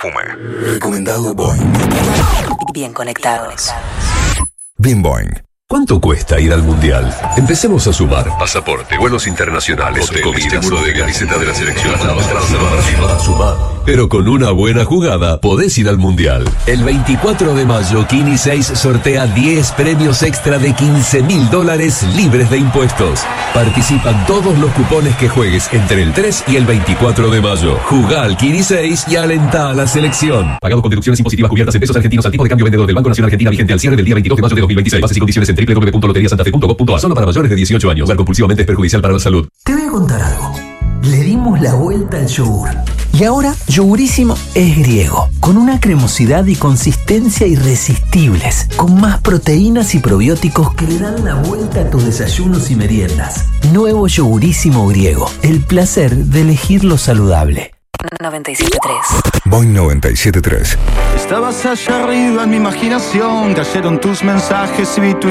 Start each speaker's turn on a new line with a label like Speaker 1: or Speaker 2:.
Speaker 1: perfume.
Speaker 2: Recomendado Boing.
Speaker 3: Bien conectados.
Speaker 2: Bien Boing.
Speaker 4: ¿Cuánto cuesta ir al Mundial? Empecemos a sumar. Pasaporte, vuelos internacionales, comida, seguro de camiseta de la selección. Sumar. Pero con una buena jugada podés ir al Mundial. El 24 de mayo, Kini 6 sortea 10 premios extra de $15.000 libres de impuestos. Participan todos los cupones que juegues entre el 3 y el 24 de mayo. Jugá al Kini 6 y alentá a la selección. Pagado con deducciones impositivas cubiertas en pesos argentinos al tipo de cambio vendedor del Banco Nacional Argentina vigente al cierre del día 22 de mayo de 2026. Bases y condiciones en www.loteriasantafe.gov.ar. Solo para mayores de 18 años. Jugar compulsivamente es perjudicial para la salud.
Speaker 5: Te voy a contar algo. Le dimos la vuelta al yogur. Y ahora, Yogurísimo es griego, con una cremosidad y consistencia irresistibles, con más proteínas y probióticos que le dan la vuelta a tus desayunos y meriendas. Nuevo Yogurísimo griego, el placer de elegir lo saludable.
Speaker 3: 97.3.
Speaker 2: Boing 97.3.
Speaker 6: Estabas allá arriba en mi imaginación, cayeron tus mensajes y vi tu